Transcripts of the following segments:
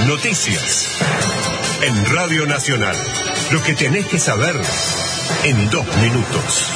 Noticias. En Radio Nacional. Lo que tenés que saber en 2 minutos.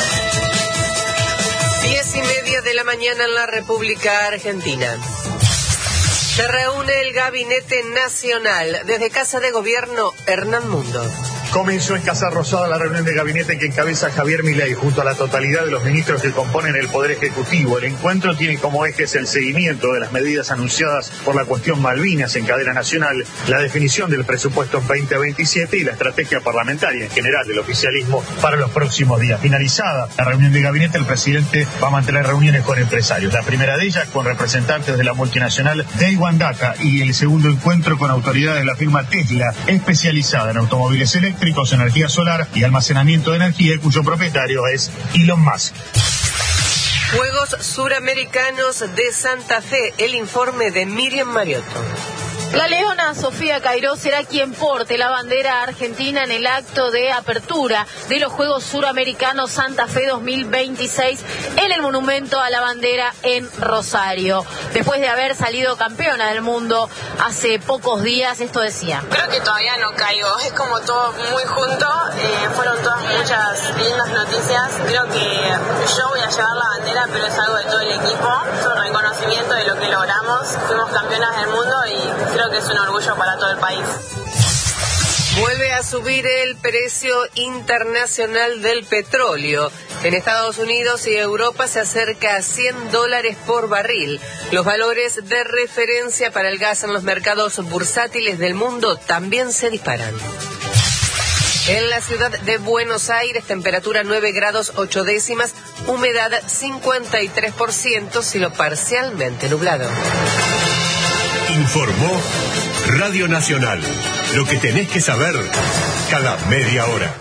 10:30 de la mañana en la República Argentina. Se reúne el Gabinete Nacional. Desde Casa de Gobierno, Hernán Mundo. Comenzó en Casa Rosada la reunión de gabinete que encabeza Javier Milei junto a la totalidad de los ministros que componen el Poder Ejecutivo. El encuentro tiene como ejes el seguimiento de las medidas anunciadas por la cuestión Malvinas en cadena nacional, la definición del presupuesto 2027 y la estrategia parlamentaria en general del oficialismo para los próximos días. Finalizada la reunión de gabinete, el presidente va a mantener reuniones con empresarios. La primera de ellas con representantes de la multinacional Daewoo Data y el segundo encuentro con autoridades de la firma Tesla, especializada en automóviles eléctricos, energía solar y almacenamiento de energía, cuyo propietario es Elon Musk. Juegos Suramericanos de Santa Fe, el informe de Miriam Mariotto. La leona Sofía Cairó será quien porte la bandera argentina en el acto de apertura de los Juegos Suramericanos Santa Fe 2026 en el Monumento a la Bandera en Rosario. Después de haber salido campeona del mundo hace pocos días, esto decía. Creo que todavía no caigo, es como todo muy junto, fueron todas muchas lindas noticias. Creo que yo voy a llevar la bandera, pero es algo de todo el equipo, es un reconocimiento de lo que logramos, fuimos campeonas del mundo y creo que es un orgullo para todo el país. Vuelve a subir el precio internacional del petróleo. En Estados Unidos y Europa se acerca a $100 por barril. Los valores de referencia para el gas en los mercados bursátiles del mundo también se disparan. En la ciudad de Buenos Aires, temperatura 9 grados 8 décimas, humedad 53%, cielo parcialmente nublado. Informó Radio Nacional. Lo que tenés que saber cada media hora.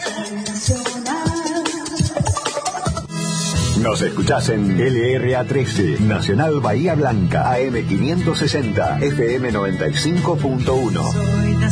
Nos escuchás en LRA 13, Nacional Bahía Blanca, AM 560, FM 95.1.